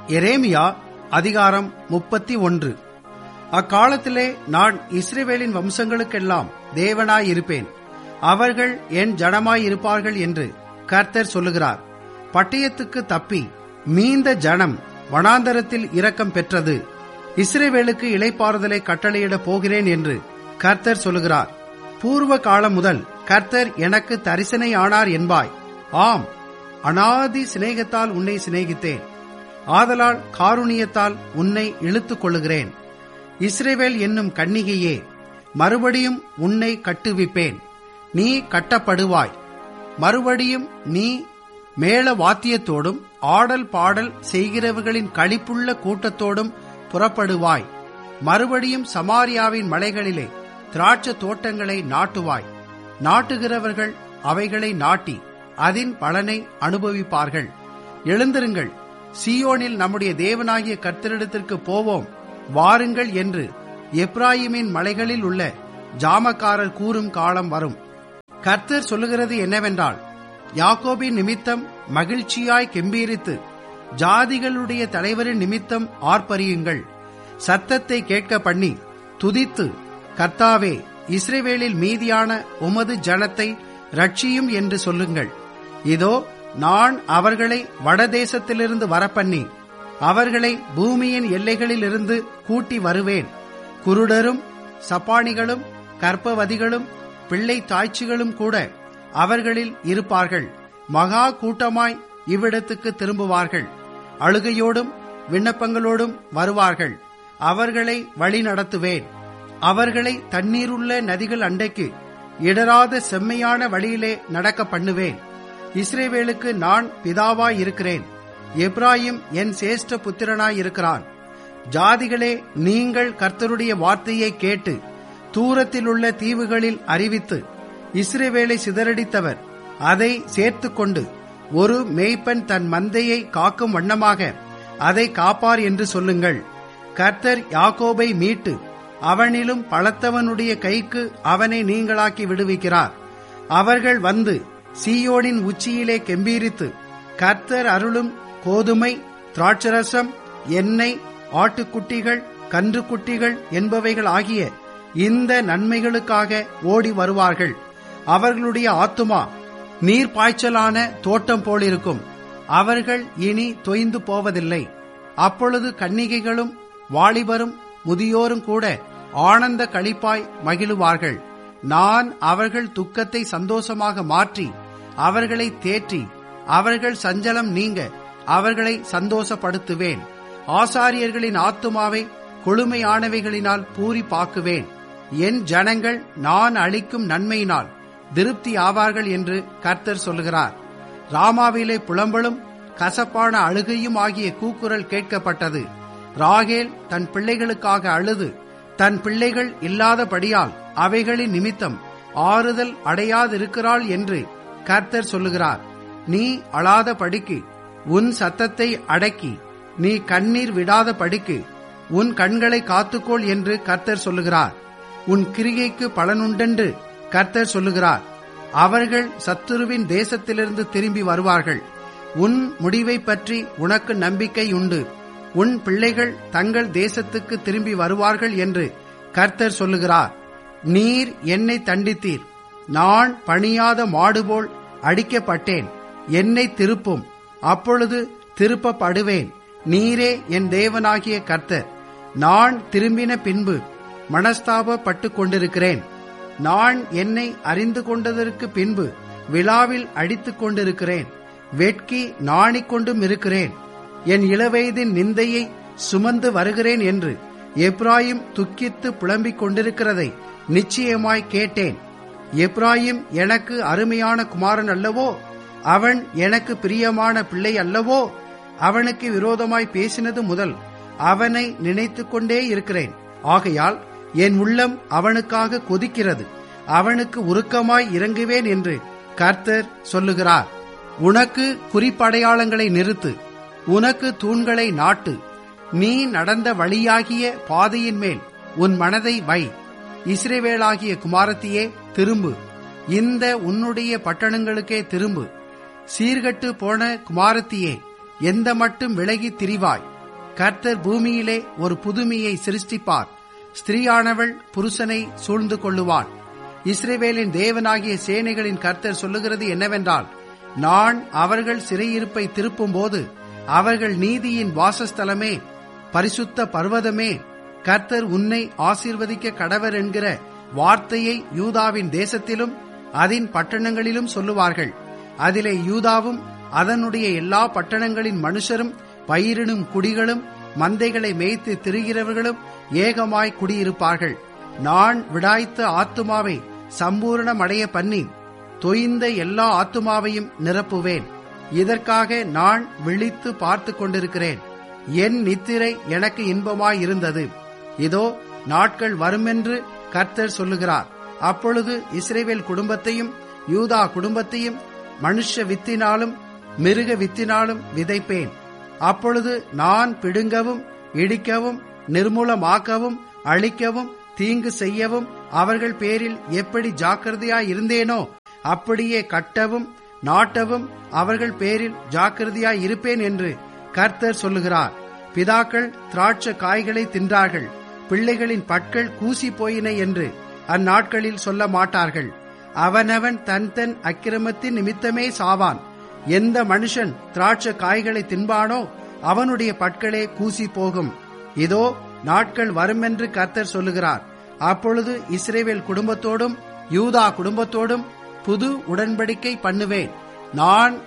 எரேமியா அதிகாரம் 31. அக்காலத்திலே நான் இஸ்ரவேலின் வம்சங்களுக்கெல்லாம் தேவனாயிருப்பேன், அவர்கள் என் ஜனமாயிருப்பார்கள் என்று கர்த்தர் சொல்லுகிறார். பட்டயத்துக்கு தப்பி மீந்த ஜனம் வனாந்தரத்தில் இரக்கம் பெற்றது. இஸ்ரவேலுக்கு இளைப்பாறுதலை கட்டளையிடப் போகிறேன் என்று கர்த்தர் சொல்லுகிறார். பூர்வ காலம் முதல் கர்த்தர் எனக்கு தரிசனை ஆனார் என்பாய். ஆம், அநாதி சிநேகத்தால் உன்னை சிநேகித்தேன், ஆதலால் காருணியத்தால் உன்னை இழுத்துக் கொள்ளுகிறேன். இஸ்ரவேல் என்னும் கன்னிகையே, மறுபடியும் உன்னை கட்டுவிப்பேன், நீ கட்டப்படுவாய். மறுபடியும் நீ மேள வாத்தியத்தோடும் ஆடல் பாடல் செய்கிறவர்களின் களிப்புள்ள கூட்டத்தோடும் புறப்படுவாய். மறுபடியும் சமாரியாவின் மலைகளிலே திராட்சை தோட்டங்களை நாட்டுவாய். நாட்டுகிறவர்கள் அவைகளை நாட்டி அதன் பலனை அனுபவிப்பார்கள். எழுந்திருங்கள், சீயோனில் நம்முடைய தேவனாகிய கர்த்தரிடத்திற்கு போவோம் வாருங்கள் என்று எப்ராயிமின் மலைகளில் உள்ள ஜாமக்காரர் கூறும் காலம் வரும். கர்த்தர் சொல்லுகிறது என்னவென்றால், யாக்கோபின் நிமித்தம் மகிழ்ச்சியாய் கெம்பீரித்து ஜாதிகளுடைய தலைவரின் நிமித்தம் ஆர்ப்பரியுங்கள். சத்தத்தை கேட்க பண்ணி துதித்து, கர்த்தாவே, இஸ்ரவேலில் மீதியான உமது ஜனத்தை ரட்சியும் என்று சொல்லுங்கள். இதோ, நான் அவர்களை வடதேசத்திலிருந்து வரப்பண்ணி அவர்களை பூமியின் எல்லைகளிலிருந்து கூட்டி வருவேன். குருடரும் சப்பாணிகளும் கர்ப்பவதிகளும் பிள்ளை தாய்ச்சிகளும் கூட அவர்களில் இருப்பார்கள். மகா கூட்டமாய் இவ்விடத்துக்கு திரும்புவார்கள். அழுகையோடும் விண்ணப்பங்களோடும் வருவார்கள். அவர்களை வழி நடத்துவேன். அவர்களை தண்ணீருள்ள நதிகள் அண்டைக்கு இடராத செம்மையான வழியிலே நடக்க பண்ணுவேன். இஸ்ரவேலுக்கு நான் பிதாவாய் இருக்கிறேன், எப்ராயிம் என் சேஷ்ட புத்திரனாய் இருக்கிறான். ஜாதிகளே, நீங்கள் கர்த்தருடைய வார்த்தையை கேட்டு தூரத்திலுள்ள தீவுகளில் அறிவித்து, இஸ்ரவேலை சிதறடித்தவர் அதை சேர்த்துக்கொண்டு ஒரு மேய்ப்பன் தன் மந்தையை காக்கும் வண்ணமாக அதை காப்பார் என்று சொல்லுங்கள். கர்த்தர் யாக்கோபை மீட்டு அவனிலும் பலத்தவனுடைய கைக்கு அவனை நீங்களாக்கி விடுவிக்கிறார். அவர்கள் வந்து சீயோனின் உச்சியிலே கெம்பீரித்து, கர்த்தர் அருளும் கோதுமை, திராட்சரசம், எண்ணெய், ஆட்டுக்குட்டிகள், கன்றுக்குட்டிகள் என்பவைகள் ஆகிய இந்த நன்மைகளுக்காக ஓடி வருவார்கள். அவர்களுடைய ஆத்துமா நீர்ப்பாய்ச்சலான தோட்டம் போலிருக்கும். அவர்கள் இனி தொய்ந்து போவதில்லை. அப்பொழுது கன்னிகைகளும் வாலிபரும் முதியோரும் கூட ஆனந்த களிப்பாய் மகிழுவார்கள். நான் அவர்கள் துக்கத்தை சந்தோஷமாக மாற்றி அவர்களை தேற்றி அவர்கள் சஞ்சலம் நீங்க அவர்களை சந்தோஷப்படுத்துவேன். ஆசாரியர்களின் ஆத்துமாவை கொழுமையானவைகளினால் பூரிப்பாக்குவேன். என் ஜனங்கள் நான் அளிக்கும் நன்மையினால் திருப்தி ஆவார்கள் என்று கர்த்தர் சொல்லுகிறார். ராமாவிலே புலம்பலும் கசப்பான அழுகையும் ஆகிய கூக்குரல் கேட்கப்பட்டது. ராகேல் தன் பிள்ளைகளுக்காக அழுது தன் பிள்ளைகள் இல்லாதபடியால் அவைகளின் நிமித்தம் ஆறுதல் அடையாதிருக்கிறாள் என்று கர்த்தர் சொல்லுகிறார். நீ அழாத படிக்கு உன் சத்தத்தை அடக்கி நீ கண்ணீர் விடாத படிக்கு உன் கண்களை காத்துக்கொள் என்று கர்த்தர் சொல்லுகிறார். உன் கிரிகைக்கு பலனுண்டென்று கர்த்தர் சொல்லுகிறார். அவர்கள் சத்துருவின் தேசத்திலிருந்து திரும்பி வருவார்கள். உன் முடிவை பற்றி உனக்கு நம்பிக்கை உண்டு. உன் பிள்ளைகள் தங்கள் தேசத்துக்கு திரும்பி வருவார்கள் என்று கர்த்தர் சொல்லுகிறார். நீர் என்னை தண்டித்தீர், நான் பணியாத மாடுபோல் அடிக்கப்பட்டேன். என்னை திருப்பும், அப்பொழுது திருப்பப்படுவேன். நீரே என் தேவனாகிய கர்த்தர். நான் திரும்பின பின்பு மனஸ்தாபப்பட்டு கொண்டிருக்கிறேன். நான் என்னை அறிந்து கொண்டதற்கு பின்பு விழாவில் அடித்துக் கொண்டிருக்கிறேன். வெட்கி நாணிக்கொண்டும் இருக்கிறேன். என் இளவயதின் நிந்தையை சுமந்து வருகிறேன் என்று எப்ராயிம் துக்கித்து புலம்பிக் கொண்டிருக்கிறதை நிச்சயமாய் கேட்டேன். எப்ராயிம் எனக்கு அருமையான குமாரன் அல்லவோ? அவன் எனக்கு பிரியமான பிள்ளை அல்லவோ? அவனுக்கு விரோதமாய் பேசினது முதல் அவனை நினைத்துக் கொண்டே இருக்கிறேன். ஆகையால் என் உள்ளம் அவனுக்காக கொதிக்கிறது. அவனுக்கு உருக்கமாய் இறங்குவேன் என்று கர்த்தர் சொல்லுகிறார். உனக்கு குறிப்படையாளங்களை நிறுத்து, உனக்கு தூண்களை நாட்டு. நீ நடந்த வழியாகிய பாதையின் மேல் உன் மனதை வை. இஸ்ரவேலாகிய குமாரத்தியே, திரும்பு. இந்த உன்னுடைய பட்டணங்களுக்கே திரும்பு. சீர்கட்டு போன குமாரத்தியே, எந்த மட்டும் விலகி திரிவாய்? கர்த்தர் பூமியிலே ஒரு புதுமையை சிருஷ்டிப்பார். ஸ்திரீயானவள் புருஷனை சூழ்ந்து கொள்ளுவாள். இஸ்ரவேலின் தேவனாகிய சேனைகளின் கர்த்தர் சொல்லுகிறது என்னவென்றால், நான் அவர்கள் சிறையிருப்பை திருப்பும் போது அவர்கள் நீதியின் வாசஸ்தலமே, பரிசுத்த பர்வதமே, கர்த்தர் உன்னை ஆசீர்வதிக்க கடவர் என்கிற வார்த்தையை யூதாவின் தேசத்திலும் அதன் பட்டணங்களிலும் சொல்லுவார்கள். அதிலே யூதாவும் அதனுடைய எல்லா பட்டணங்களின் மனுஷரும் பயிரிடும் குடிகளும் மந்தைகளை மேய்த்து திரிகிறவர்களும் ஏகமாய் குடியிருப்பார்கள். நான் விடாய்த்த ஆத்துமாவை சம்பூரணமடைய பண்ணி தொய்ந்த எல்லா ஆத்துமாவையும் நிரப்புவேன். இதற்காக நான் விழித்து பார்த்து கொண்டிருக்கிறேன். என் நித்திரை எனக்கு இன்பமாயிருந்தது. இதோ நாட்கள் வருமென்று கர்த்தர் சொல்லுகிறார். அப்பொழுது இஸ்ரவேல் குடும்பத்தையும் யூதா குடும்பத்தையும் மனுஷ வித்தினாலும் மிருக வித்தினாலும் விதைப்பேன். அப்பொழுது நான் பிடுங்கவும் இடிக்கவும் நிர்மூலமாக்கவும் அழிக்கவும் தீங்கு செய்யவும் அவர்கள் பேரில் எப்படி ஜாக்கிரதையாயிருந்தேனோ அப்படியே கட்டவும் நாட்டவும் அவர்கள் பேரில் ஜாக்கிரதையாயிருப்பேன் என்று கர்த்தர் சொல்லுகிறார். பிதாக்கள் திராட்சை காய்களை தின்றார்கள், பிள்ளைகளின் பற்கள் கூசி போயின என்று அந்நாட்களில் சொல்ல மாட்டார்கள். அவனவன் தன் தன் அக்கிரமத்தின் நிமித்தமே சாவான். எந்த மனுஷன் திராட்சை காய்களை தின்பானோ அவனுடைய பற்களே கூசி போகும். இதோ நாட்கள் வருமென்று கர்த்தர் சொல்லுகிறார். அப்பொழுது இஸ்ரவேல் குடும்பத்தோடும் யூதா குடும்பத்தோடும் புது உடன்படிக்கை பண்ணுவேன். நான்